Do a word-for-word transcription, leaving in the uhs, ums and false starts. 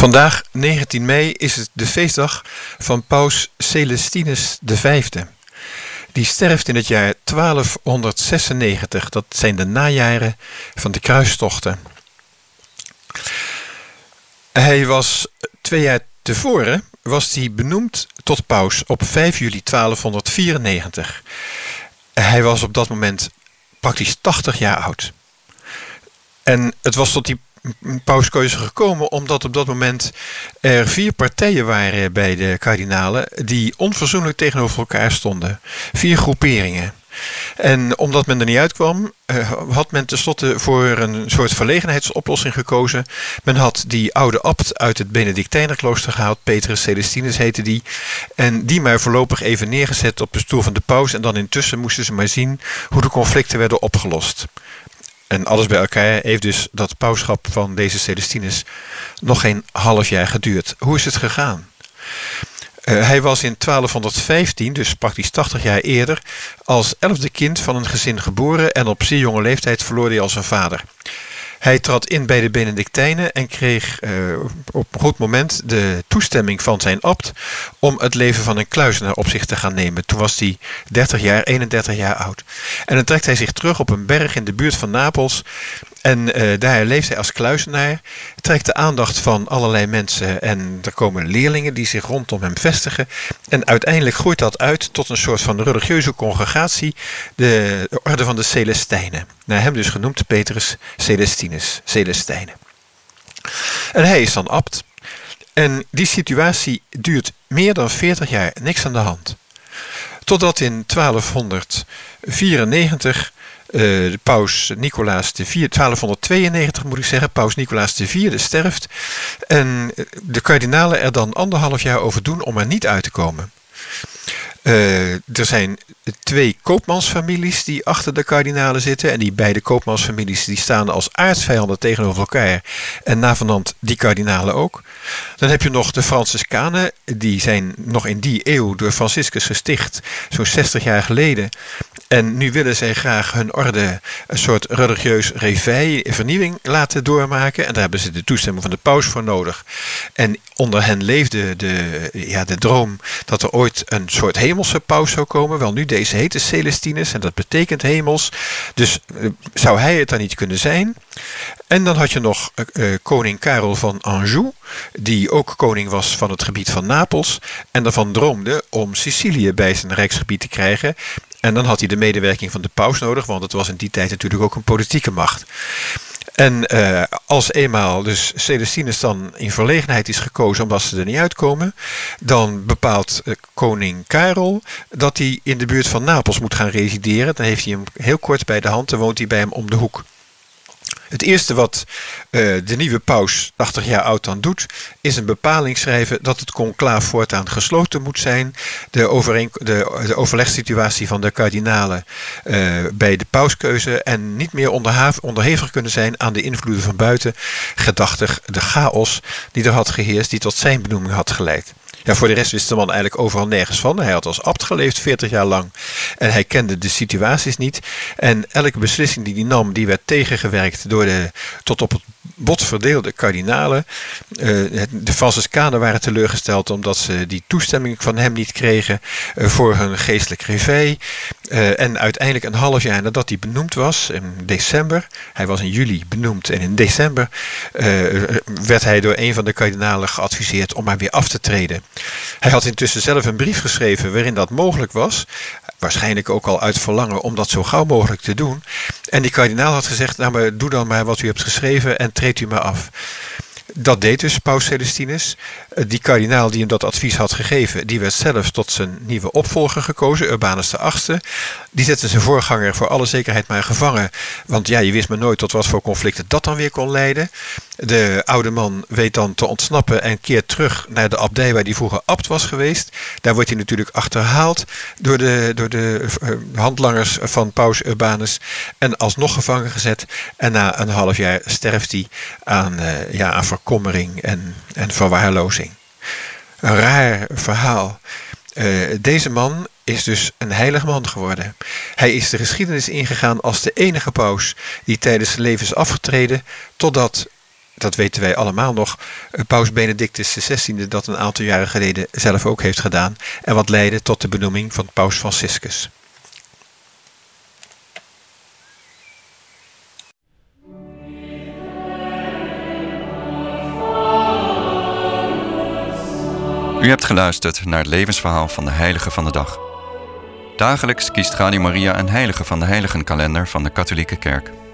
Vandaag, negentien mei, is het de feestdag van paus Celestinus de Vijfde. Die sterft in het jaar twaalfhonderdzesennegentig. Dat zijn de najaren van de kruistochten. Hij was twee jaar tevoren was hij benoemd tot paus op vijf juli twaalfhonderdvierennegentig. Hij was op dat moment praktisch tachtig jaar oud. En het was tot die pauskeuze gekomen omdat op dat moment er vier partijen waren bij de kardinalen die onverzoenlijk tegenover elkaar stonden. Vier groeperingen. En omdat men er niet uitkwam, had men tenslotte voor een soort verlegenheidsoplossing gekozen. Men had die oude abt uit het Benedictijnerklooster gehaald, Petrus Celestinus heette die. En die maar voorlopig even neergezet op de stoel van de paus. En dan intussen moesten ze maar zien hoe de conflicten werden opgelost. En alles bij elkaar heeft dus dat pauschap van deze Celestinus nog geen half jaar geduurd. Hoe is het gegaan? Uh, hij was in twaalfhonderdvijftien, dus praktisch tachtig jaar eerder, als elfde kind van een gezin geboren en op zeer jonge leeftijd verloor hij al zijn vader. Hij trad in bij de Benedictijnen en kreeg uh, op een goed moment de toestemming van zijn abt om het leven van een kluizenaar op zich te gaan nemen. Toen was hij dertig jaar, eenendertig jaar oud. En dan trekt hij zich terug op een berg in de buurt van Napels. En uh, daar leeft hij als kluizenaar, trekt de aandacht van allerlei mensen en er komen leerlingen die zich rondom hem vestigen. En uiteindelijk groeit dat uit tot een soort van religieuze congregatie, de orde van de Celestijnen. Naar hem dus genoemd Petrus Celestinus, Celestijnen. En hij is dan abt. En die situatie duurt meer dan veertig jaar, niks aan de hand. Totdat in twaalfhonderdvierennegentig Uh, de paus Nicolaas de Vierde, twaalfhonderdtweeënnegentig moet ik zeggen, paus Nicolaas de Vierde sterft. En de kardinalen er dan anderhalf jaar over doen om er niet uit te komen. Uh, er zijn twee koopmansfamilies die achter de kardinalen zitten. En die beide koopmansfamilies die staan als aartsvijanden tegenover elkaar. En navenant die kardinalen ook. Dan heb je nog de Franciscanen. Die zijn nog in die eeuw door Franciscus gesticht. Zo'n zestig jaar geleden. En nu willen zij graag hun orde een soort religieus réveil, vernieuwing laten doormaken. En daar hebben ze de toestemming van de paus voor nodig. En onder hen leefde de, ja, de droom dat er ooit een soort hemelse paus zou komen. Wel nu, deze heette Celestinus en dat betekent hemels. Dus uh, zou hij het dan niet kunnen zijn? En dan had je nog uh, koning Karel van Anjou, die ook koning was van het gebied van Napels. En daarvan droomde om Sicilië bij zijn rijksgebied te krijgen. En dan had hij de medewerking van de paus nodig, want het was in die tijd natuurlijk ook een politieke macht. En uh, als eenmaal dus Celestinus dan in verlegenheid is gekozen omdat ze er niet uitkomen, dan bepaalt uh, koning Karel dat hij in de buurt van Napels moet gaan resideren. Dan heeft hij hem heel kort bij de hand, dan woont hij bij hem om de hoek. Het eerste wat uh, de nieuwe paus, tachtig jaar oud, dan doet, is een bepaling schrijven dat het conclaaf voortaan gesloten moet zijn. De, overeenk- de, de overlegssituatie van de kardinalen uh, bij de pauskeuze en niet meer onderhav- onderhevig kunnen zijn aan de invloeden van buiten, gedachtig de chaos die er had geheerst, die tot zijn benoeming had geleid. Ja, voor de rest wist de man eigenlijk overal nergens van. Hij had als abt geleefd veertig jaar lang. En hij kende de situaties niet. En elke beslissing die hij nam, die werd tegengewerkt door de tot op het bot verdeelde kardinalen. Uh, de Franciscanen waren teleurgesteld omdat ze die toestemming van hem niet kregen uh, voor hun geestelijk réveil. Uh, en uiteindelijk een half jaar nadat hij benoemd was, in december, hij was in juli benoemd en in december uh, werd hij door een van de kardinalen geadviseerd om maar weer af te treden. Hij had intussen zelf een brief geschreven waarin dat mogelijk was. Waarschijnlijk ook al uit verlangen om dat zo gauw mogelijk te doen. En die kardinaal had gezegd, nou maar doe dan maar wat u hebt geschreven en treedt u maar af. Dat deed dus paus Celestinus. Die kardinaal die hem dat advies had gegeven, die werd zelf tot zijn nieuwe opvolger gekozen, Urbanus de Achtste. Die zette zijn voorganger voor alle zekerheid maar gevangen. Want ja, je wist maar nooit tot wat voor conflicten dat dan weer kon leiden. De oude man weet dan te ontsnappen en keert terug naar de abdij waar hij vroeger abt was geweest. Daar wordt hij natuurlijk achterhaald door de, door de handlangers van paus Urbanus en alsnog gevangen gezet. En na een half jaar sterft hij aan, uh, ja, aan verkommering en, en verwaarlozing. Een raar verhaal. Uh, deze man is dus een heilig man geworden. Hij is de geschiedenis ingegaan als de enige paus die tijdens zijn leven is afgetreden, totdat dat weten wij allemaal nog, paus Benedictus de zestiende dat een aantal jaren geleden zelf ook heeft gedaan. En wat leidde tot de benoeming van paus Franciscus. U hebt geluisterd naar het levensverhaal van de heilige van de dag. Dagelijks kiest Radio Maria een heilige van de heiligenkalender van de Katholieke Kerk.